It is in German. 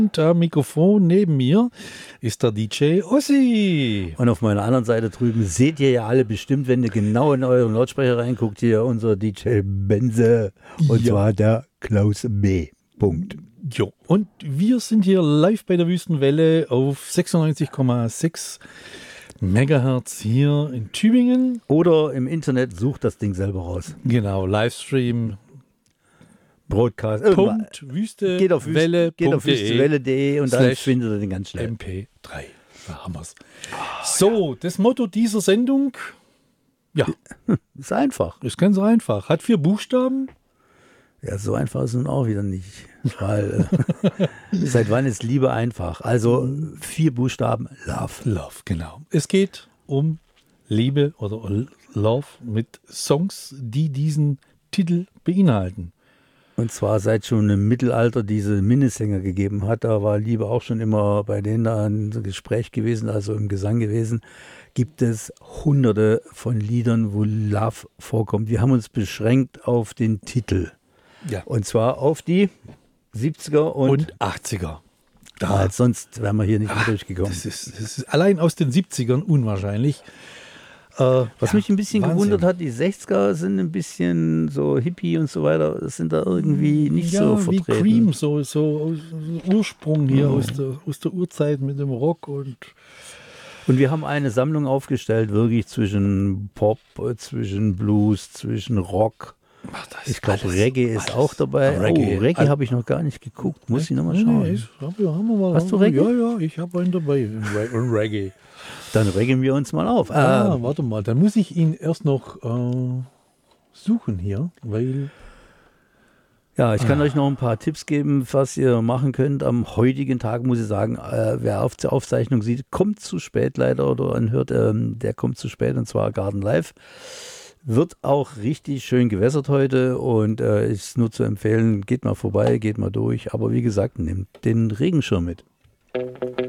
Und am Mikrofon neben mir ist der DJ Ossi. Und auf meiner anderen Seite drüben seht ihr ja alle bestimmt, wenn ihr genau in euren Lautsprecher reinguckt, hier unser DJ Benze. Und zwar der Klaus B. Punkt. Jo. Und wir sind hier live bei der Wüstenwelle auf 96,6 Megahertz hier in Tübingen. Oder im Internet, sucht das Ding selber raus. Genau, Livestream. Broadcast. Wüste, geht auf wüstewelle.de und dann findet ihr den ganz schnell. MP3. Da haben wir es. So, das Motto dieser Sendung, ja. Ist einfach. Ist ganz einfach. Hat 4 Buchstaben. Ja, so einfach ist es nun auch wieder nicht. Weil seit wann ist Liebe einfach? Also 4 Buchstaben, Love. Love, genau. Es geht um Liebe oder Love mit Songs, die diesen Titel beinhalten. Und zwar seit schon im Mittelalter diese Minnesänger gegeben hat, da war Liebe auch schon immer bei denen da ein Gespräch gewesen, also im Gesang gewesen, gibt es hunderte von Liedern, wo Love vorkommt. Wir haben uns beschränkt auf den Titel. Ja. Und zwar auf die 70er und 80er. Sonst wären wir hier nicht mehr durchgekommen. Das ist allein aus den 70ern unwahrscheinlich. Was mich ein bisschen gewundert hat, die 60er sind ein bisschen so Hippie und so weiter, das sind da irgendwie nicht so vertreten. Wie Cream, so Ursprung hier aus der Urzeit mit dem Rock. Und wir haben eine Sammlung aufgestellt, wirklich zwischen Pop, zwischen Blues, zwischen Rock. Ich glaube, Reggae ist auch dabei. Reggae habe ich noch gar nicht geguckt. Muss ich nochmal schauen. Hast du Reggae? Ja, ich habe einen dabei. Reggae. Dann reggen wir uns mal auf. Warte mal, dann muss ich ihn erst noch suchen hier, weil... Ja, ich kann euch noch ein paar Tipps geben, was ihr machen könnt. Am heutigen Tag muss ich sagen, wer auf der Aufzeichnung sieht, kommt zu spät leider oder anhört, der kommt zu spät, und zwar Garden Live. Wird auch richtig schön gewässert heute und ist nur zu empfehlen, geht mal vorbei, geht mal durch. Aber wie gesagt, nehmt den Regenschirm mit.